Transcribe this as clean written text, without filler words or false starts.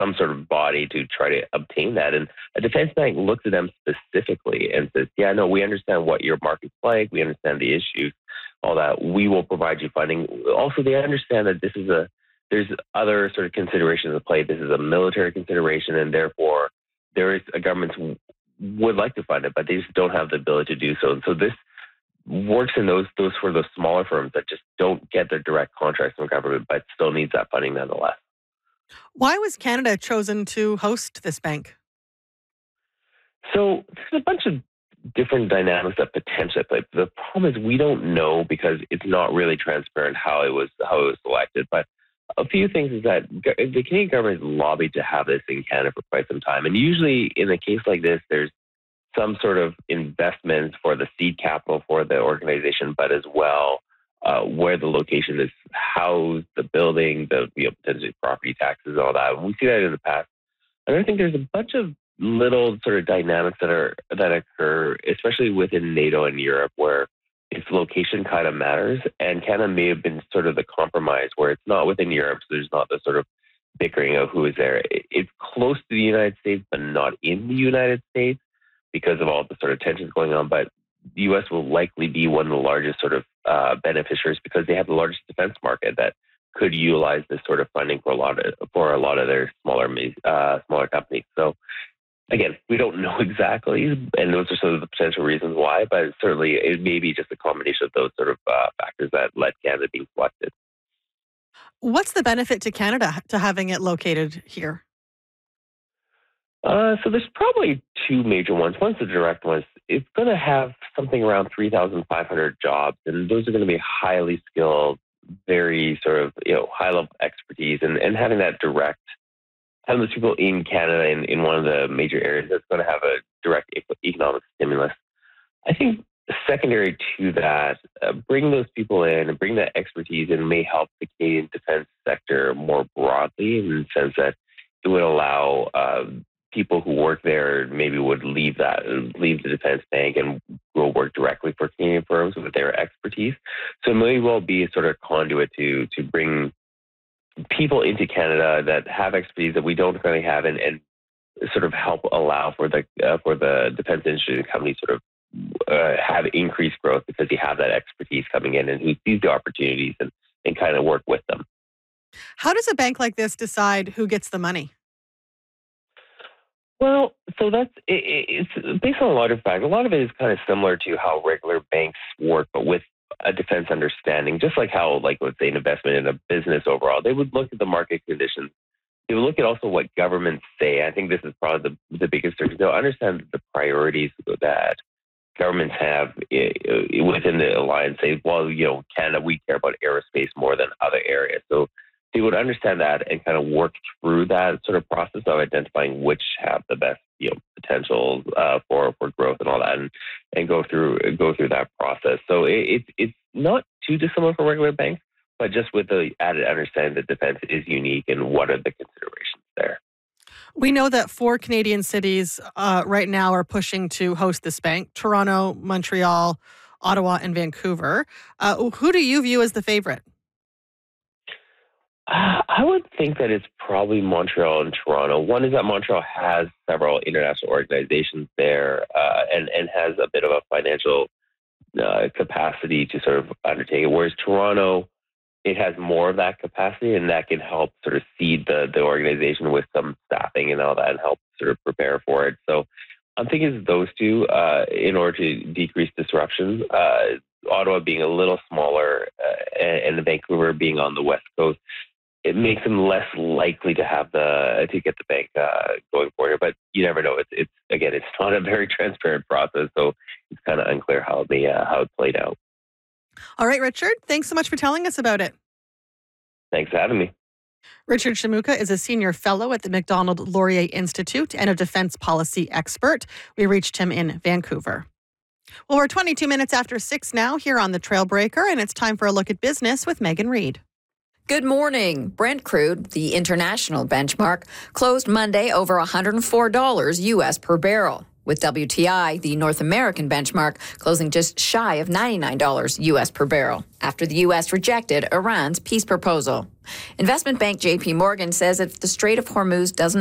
some sort of body to try to obtain that. And a defense bank looks at them specifically and says, yeah, no, we understand what your market's like. We understand the issues, all that. We will provide you funding. Also, they understand that there's other sort of considerations at play. This is a military consideration, and therefore there is a government would like to fund it, but they just don't have the ability to do so. And so this works in those for those smaller firms that just don't get their direct contracts from government, but still needs that funding nonetheless. Why was Canada chosen to host this bank? So there's a bunch of different dynamics that potentially play. The problem is we don't know because it's not really transparent how it was selected. But a few things is that the Canadian government has lobbied to have this in Canada for quite some time. And usually in a case like this, there's some sort of investment for the seed capital for the organization, but as well where the location is housed, the building, the potentially property taxes, all that. We see that in the past. And I think there's a bunch of little sort of dynamics that occur, especially within NATO and Europe, where its location kind of matters. And Canada may have been sort of the compromise where it's not within Europe, so there's not the sort of bickering of who is there. It's close to the United States, but not in the United States because of all the sort of tensions going on. But the U.S. will likely be one of the largest sort of beneficiaries because they have the largest defense market that could utilize this sort of funding for a lot of their smaller companies. So again, we don't know exactly, and those are sort of the potential reasons why, but certainly it may be just a combination of those sort of factors that led Canada being selected. What's the benefit to Canada to having it located here? So there's probably two major ones. One's the direct one. It's going to have something around 3,500 jobs, and those are going to be highly skilled, very sort of high-level expertise, and having that direct, having those people in Canada in one of the major areas, that's going to have a direct economic stimulus. I think secondary to that, bring those people in and bring that expertise in may help the Canadian defense sector more broadly in the sense that it would allow people who work there maybe would leave the defense bank and go work directly for Canadian firms with their expertise. So it may well be a sort of conduit to bring people into Canada that have expertise that we don't currently have, and sort of help allow for the defense industry and companies sort of have increased growth because you have that expertise coming in and who sees the opportunities and kind of work with them. How does a bank like this decide who gets the money? Well, so it's based on a lot of factors. A lot of it is kind of similar to how regular banks work, but with a defense understanding, just like how, let's say, an investment in a business overall, they would look at the market conditions. They would look at also what governments say. I think this is probably the biggest difference. They'll understand the priorities that governments have within the alliance. Say, well, Canada, we care about aerospace more than other areas. So they would understand that and kind of work through that sort of process of identifying which have the best potential for growth and all that, and go through that process. So it's not too dissimilar from regular banks, but just with the added understanding that defense is unique and what are the considerations there. We know that 4 Canadian cities right now are pushing to host this bank: Toronto, Montreal, Ottawa, and Vancouver. Who do you view as the favorite? I would think that it's probably Montreal and Toronto. One is that Montreal has several international organizations there and has a bit of a financial capacity to sort of undertake it, whereas Toronto, it has more of that capacity, and that can help sort of seed the organization with some staffing and all that and help sort of prepare for it. So I'm thinking it's those two in order to decrease disruption. Ottawa being a little smaller and Vancouver being on the West Coast, it makes them less likely to get the bank going forward. But you never know. It's not a very transparent process, so it's kind of unclear how it played out. All right, Richard, thanks so much for telling us about it. Thanks for having me. Richard Shamuka is a senior fellow at the Macdonald Laurier Institute and a defense policy expert. We reached him in Vancouver. Well, we're 22 minutes after 6 now here on the Trailbreaker, and it's time for a look at business with Megan Reid. Good morning. Brent crude, the international benchmark, closed Monday over $104 U.S. per barrel. with WTI, the North American benchmark, closing just shy of $99 U.S. per barrel after the U.S. rejected Iran's peace proposal. Investment bank J.P. Morgan says if the Strait of Hormuz doesn't